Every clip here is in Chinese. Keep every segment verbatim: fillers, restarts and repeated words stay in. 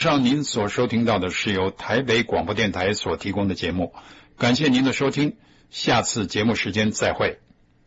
上您所收听到的是由台北广播电台所提供的节目，感谢您的收听，下次节目时间再会。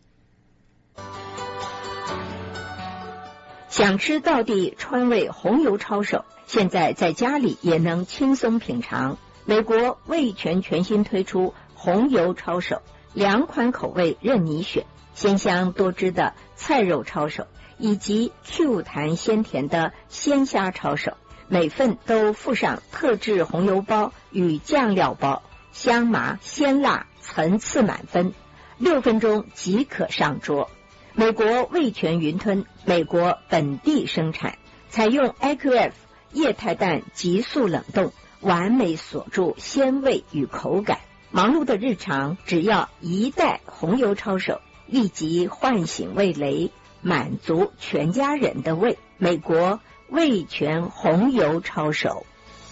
想吃道地川味红油抄手，现在在家里也能轻松品尝。美国味全全新推出红油抄手，两款口味任你选，鲜香多汁的菜肉抄手，以及 Q 弹鲜甜的鲜虾抄手，每份都附上特制红油包与酱料包，香麻鲜辣层次满分，六分钟即可上桌。美国味全云吞，美国本地生产，采用 I Q F 液态氮急速冷冻，完美锁住鲜味与口感。忙碌的日常，只要一袋红油抄手，立即唤醒味蕾，满足全家人的胃。美国味全红油抄手。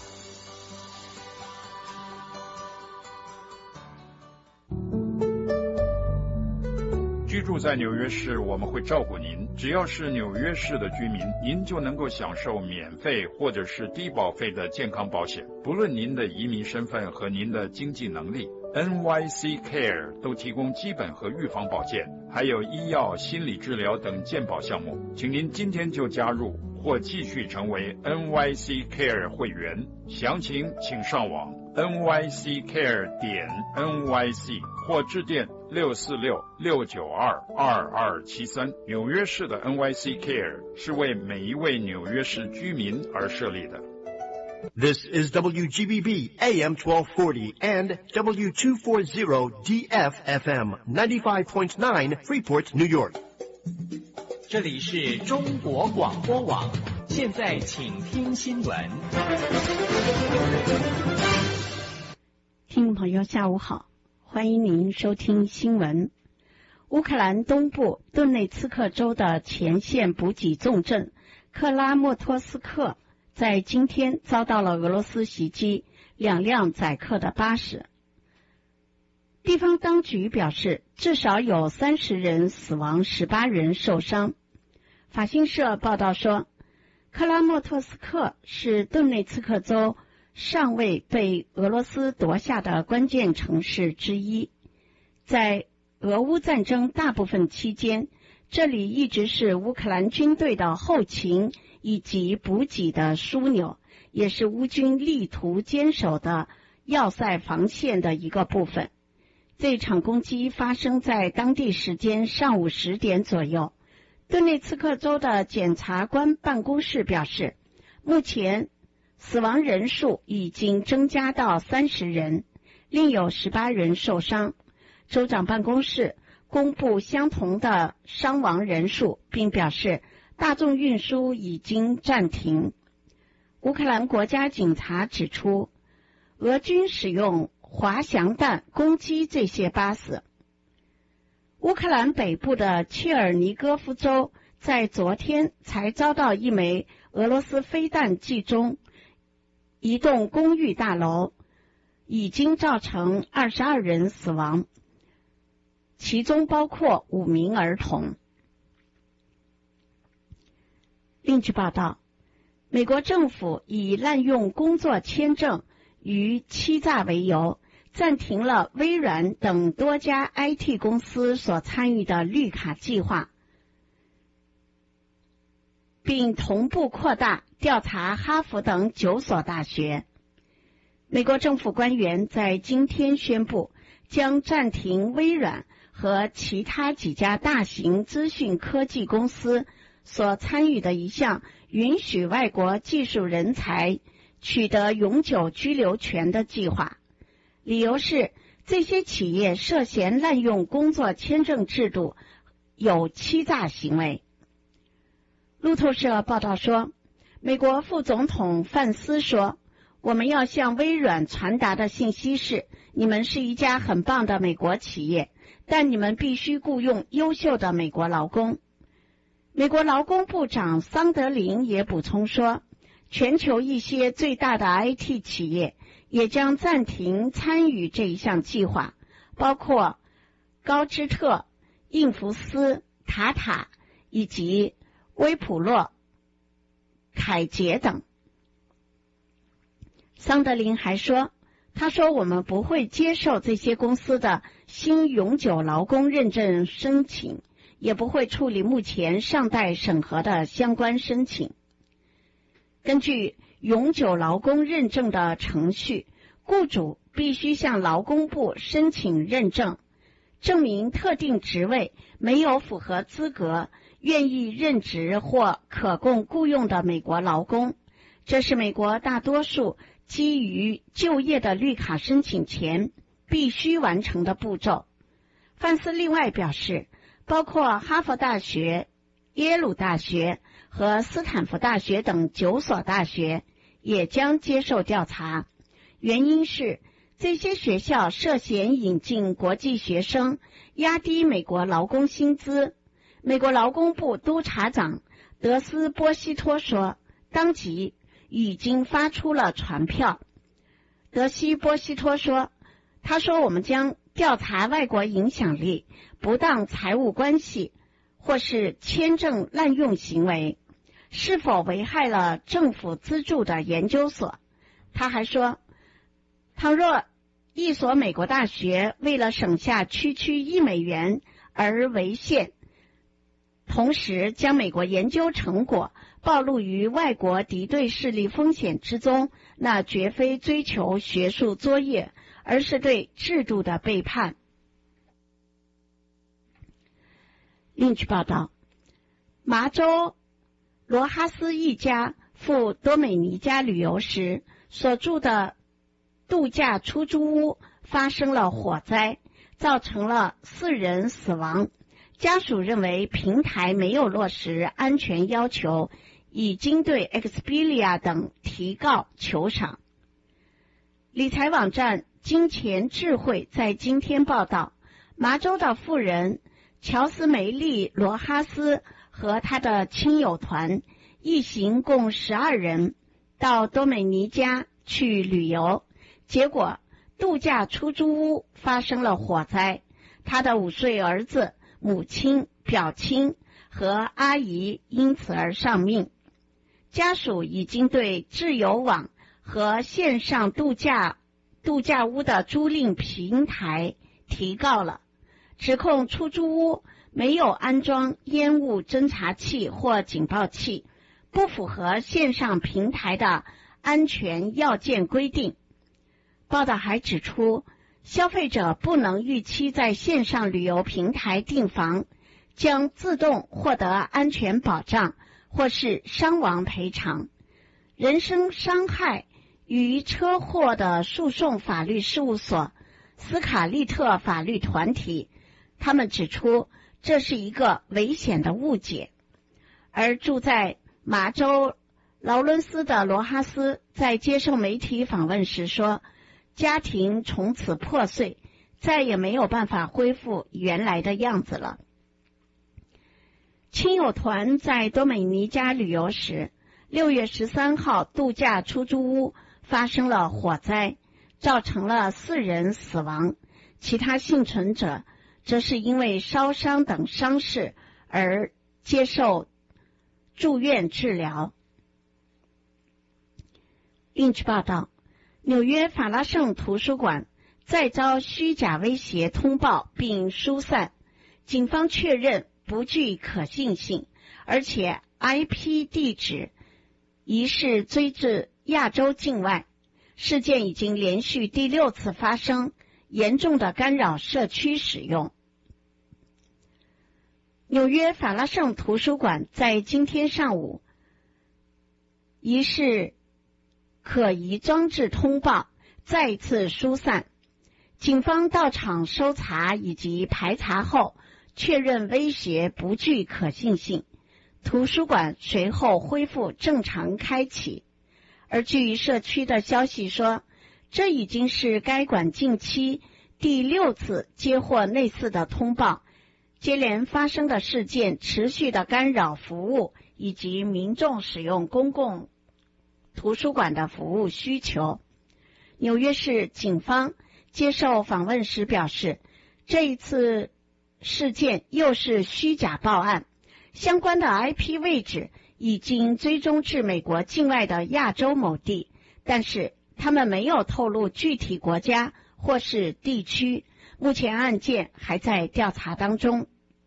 居住在纽约市，我们会照顾您。只要是纽约市的居民，您就能够享受免费或者是低保费的健康保险。不论您的移民身份和您的经济能力， N Y C Care 都提供基本和预防保健，还有医药、心理治疗等健保项目。请您今天就加入或继续成为 N Y C Care 会员。详情请上网 N Y C care 点 N Y C 或致电六四六六九二二二七三。纽约市的 N Y C Care 是为每一位纽约市居民而设立的。 This is W G B B A M twelve forty and W two forty D F F M ninety-five point nine Freeport, New York. 这里是中国广播网，现在请听新闻。 听众朋友下午好，欢迎您收听新闻。乌克兰东部顿内茨克州的前线补给重镇克拉莫托斯克在今天遭到了俄罗斯袭击，两辆载客的巴士。地方当局表示，至少有三十人死亡，十八人受伤。法新社报道说，克拉莫托斯克是顿内茨克州尚未被俄罗斯夺下的关键城市之一。在俄乌战争大部分期间，这里一直是乌克兰军队的后勤以及补给的枢纽，也是乌军力图坚守的要塞防线的一个部分。这场攻击发生在当地时间上午十点左右。顿内茨克州的检察官办公室表示，目前死亡人数已经增加到三十人，另有十八人受伤。州长办公室公布相同的伤亡人数，并表示大众运输已经暂停。乌克兰国家警察指出，俄军使用滑翔弹攻击这些巴士。乌克兰北部的切尔尼戈夫州在昨天才遭到一枚俄罗斯飞弹击中，一栋公寓大楼已经造成二十二人死亡，其中包括五名儿童。另据报道，美国政府以滥用工作签证与欺诈为由，暂停了微软等多家 I T 公司所参与的绿卡计划，并同步扩大调查哈佛等九所大学。美国政府官员在今天宣布，将暂停微软和其他几家大型资讯科技公司所参与的一项允许外国技术人才取得永久居留权的计划。理由是这些企业涉嫌滥用工作签证制度，有欺诈行为。路透社报道说，美国副总统范斯说，我们要向微软传达的信息是，你们是一家很棒的美国企业，但你们必须雇佣优秀的美国劳工。美国劳工部长桑德林也补充说，全球一些最大的 I T 企业也将暂停参与这一项计划，包括高知特、应福斯、塔塔以及威普洛、凯捷等。 桑德林还说，他说我们不会接受这些公司的新永久劳工认证申请，也不会处理目前尚待审核的相关申请。根据永久劳工认证的程序，雇主必须向劳工部申请认证，证明特定职位没有符合资格愿意任职或可供雇用的美国劳工。这是美国大多数基于就业的绿卡申请前必须完成的步骤。范斯另外表示，包括哈佛大学、耶鲁大学和斯坦福大学等九所大学也将接受调查，原因是这些学校涉嫌引进国际学生，压低美国劳工薪资。美国劳工部督察长德斯波西托说，当即已经发出了传票。德西波西托说，他说我们将调查外国影响力、不当财务关系或是签证滥用行为，是否危害了政府资助的研究所。他还说，倘若一所美国大学为了省下区区一美元而违宪，同时将美国研究成果暴露于外国敌对势力风险之中，那绝非追求学术作业，而是对制度的背叛。另据报道，麻州罗哈斯一家赴多美尼加旅游时所住的度假出租屋发生了火灾，造成了四人死亡。家属认为平台没有落实安全要求，已经对 Expedia 等提告求偿。理财网站金钱智慧在今天报道，麻州的富人乔斯梅利罗哈斯和他的亲友团一行共十二人到多美尼加去旅游，结果度假出租屋发生了火灾，他的五岁儿子、母亲、表亲和阿姨因此而丧命。家属已经对自由网和线上度假度假屋的租赁平台提告了，指控出租屋没有安装烟雾侦察器或警报器，不符合线上平台的安全要件规定。报道还指出，消费者不能预期在线上旅游平台订房将自动获得安全保障或是伤亡赔偿。人身伤害与车祸的诉讼法律事务所斯卡利特法律团体，他们指出这是一个危险的误解。而住在麻州劳伦斯的罗哈斯在接受媒体访问时说，家庭从此破碎，再也没有办法恢复原来的样子了。亲友团在多美尼加旅游时，六月十三号度假出租屋发生了火灾，造成了四人死亡，其他幸存者则是因为烧伤等伤势而接受住院治疗。另据报道，纽约法拉盛图书馆再遭虚假威胁通报并疏散，警方确认不具可信性，而且 I P 地址疑似追至亚洲境外。事件已经连续第六次发生，严重的干扰社区使用。纽约法拉盛图书馆在今天上午疑似可疑装置通报再次疏散，警方到场搜查以及排查后确认威胁不具可信性，图书馆随后恢复正常开启。而据社区的消息说，这已经是该馆近期第六次接获类似的通报，接连发生的事件持续的干扰服务以及民众使用公共图书馆的服务需求。纽约市警方接受访问时表示，这一次事件又是虚假报案，相关的 I P 位置已经追踪至美国境外的亚洲某地，但是他们没有透露具体国家或是地区，目前案件还在调查当中。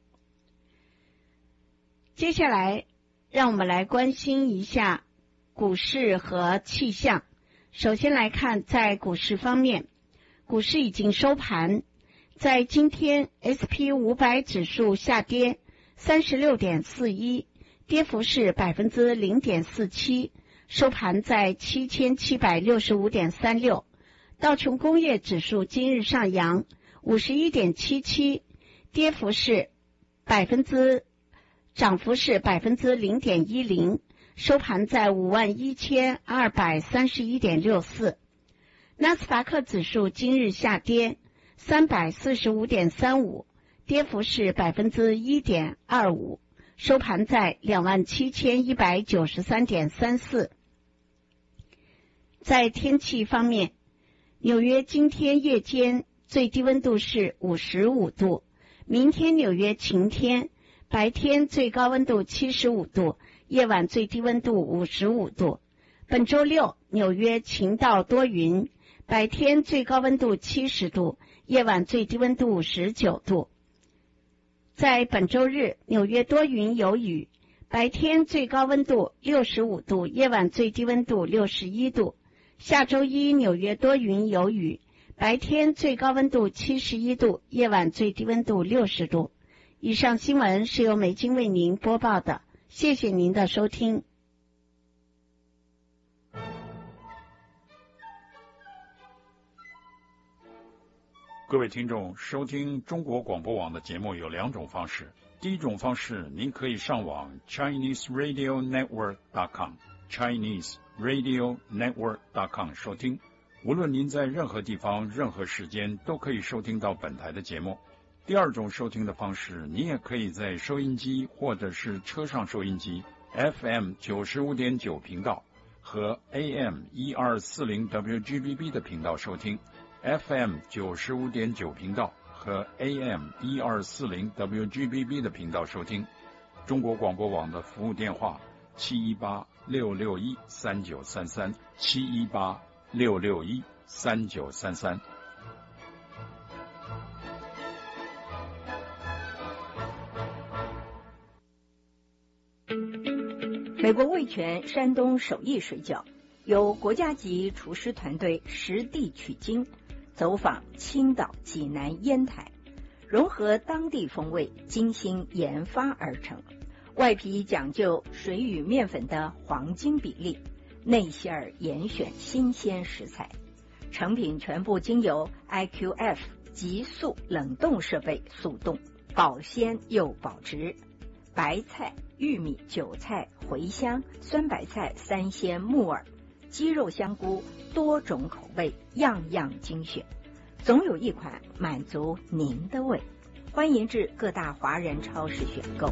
接下来让我们来关心一下股市和气象。首先来看在股市方面，股市已经收盘，在今天 S and P 五百 指数下跌 三十六点四一， 跌幅是 百分之零点四七， 收盘在 七千七百六十五点三六。 道琼工业指数今日上扬 五十一点七七， 跌幅是百分之涨幅是 百分之零点一零， 收盘在 五万一千二百三十一点六四。 纳斯达克指数今日下跌 三百四十五点三五， 跌幅是 百分之一点二五， 收盘在 两万七千一百九十三点三四。 在天气方面，纽约今天夜间最低温度是五十五度，明天纽约晴天，白天最高温度七十五度，夜晚最低温度五十五度。本周六纽约晴到多云，白天最高温度七十度，夜晚最低温度十九度。在本周日纽约多云有雨，白天最高温度六十五度，夜晚最低温度六十一度。下周一纽约多云有雨，白天最高温度七十一度，夜晚最低温度六十度。以上新闻是由美金为您播报的，谢谢您的收听。 各位听众，收听中国广播网的节目有两种方式。第一种方式，您可以上网 Chinese Radio Network dot com Chinese Radio Network dot com 收听。无论您在任何地方、任何时间，都可以收听到本台的节目。第二种收听的方式，你也可以在收音机或者是车上收音机 F M 九十五点九 频道和 A M 一二四零 W G B B 的频道收听。F M 九十五点九 频道和 A M 一二四零 W G B B 的频道收听。中国广播网的服务电话七一八六六一三九三三七一八六六一三九三三。 美国味全山东手艺水饺由国家级厨师团队实地取经，走访青岛、济南、烟台，融合当地风味，精心研发而成。外皮讲究水与面粉的黄金比例，内馅儿严选新鲜食材，成品全部经由 I Q F 急速冷冻设备速冻，保鲜又保值。白菜、玉米、韭菜、茴香、酸白菜、三鲜、木耳、鸡肉、香菇，多种口味，样样精选，总有一款满足您的胃。欢迎至各大华人超市选购。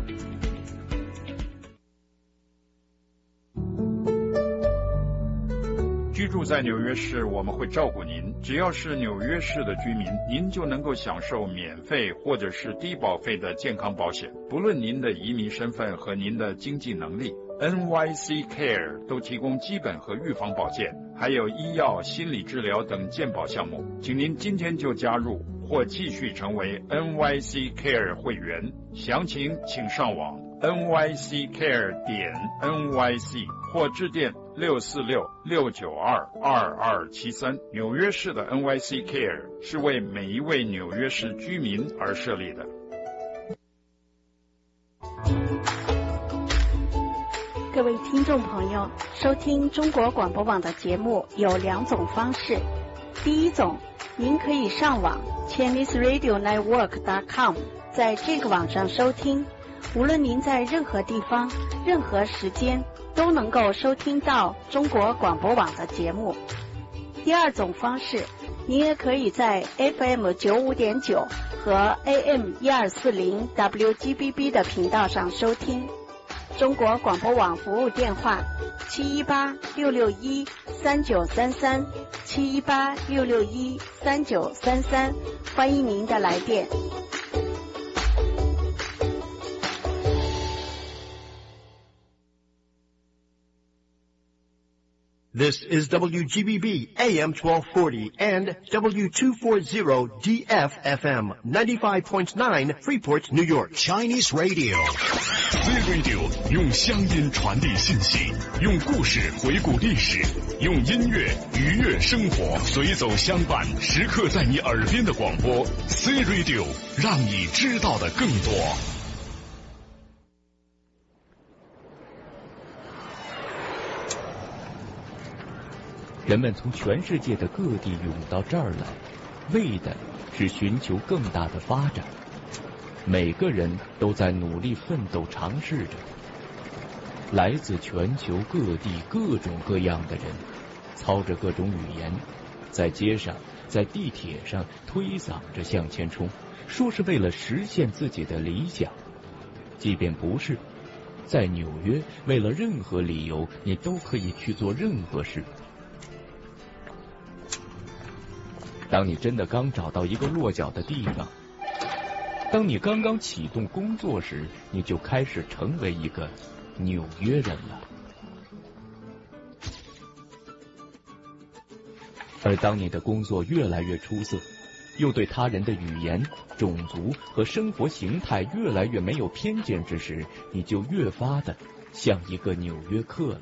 居住在纽约市，我们会照顾您。只要是纽约市的居民，您就能够享受免费或者是低保费的健康保险，不论您的移民身份和您的经济能力。N Y C Care 都提供基本和预防保健，还有医药、心理治疗等健保项目。请您今天就加入或继续成为 N Y C Care 会员。详情请上网 N Y C Care 点 N Y C 或致电六四六六九二二二七三。纽约市的 N Y C Care 是为每一位纽约市居民而设立的。 各位听众朋友，收听中国广播网的节目有两种方式。第一种，您可以上网 Chinese Radio Network dot com， 在这个网上收听，无论您在任何地方、任何时间都能够收听到中国广播网的节目。第二种方式，您也可以在 F M 九五点九和 A M 一二四零 W G B B 的频道上收听。中国广播网服务电话七一八六六一三九三三七一八六六一三九三三，欢迎您的来电。 This is W G B B A M twelve forty and W two forty D F F M ninety-five point nine Freeport, New York. Chinese Radio. C Radio 用乡音传递信息，用故事回顾历史，用音乐愉悦生活，随走相伴，时刻在你耳边的广播 C Radio， 让你知道的更多。 人们从全世界的各地涌到这儿来，为的是寻求更大的发展。每个人都在努力奋斗，尝试着。来自全球各地各种各样的人，操着各种语言，在街上、在地铁上推搡着向前冲，说是为了实现自己的理想。即便不是，在纽约，为了任何理由，你都可以去做任何事。当你真的刚找到一个落脚的地方，当你刚刚启动工作时，你就开始成为一个纽约人了。而当你的工作越来越出色，又对他人的语言、种族和生活形态越来越没有偏见之时，你就越发的像一个纽约客了。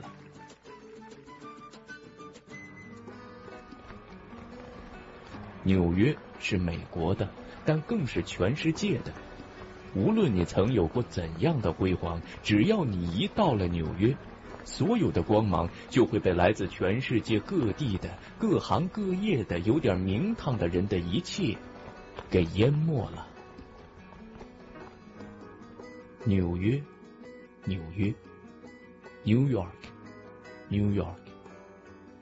纽约是美国的，但更是全世界的。无论你曾有过怎样的辉煌，只要你一到了纽约，所有的光芒就会被来自全世界各地的各行各业的有点名堂的人的一切给淹没了。纽约，纽约 ，New York，New York。